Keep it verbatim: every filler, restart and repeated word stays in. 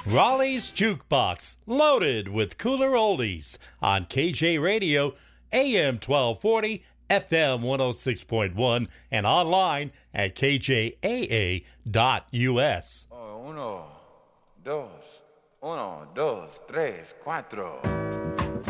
Raleigh's Jukebox, loaded with cooler oldies on K J Radio, A M twelve forty, F M one oh six point one, and online at K J A A dot U S. Oh, uno, dos, uno, dos, tres, cuatro.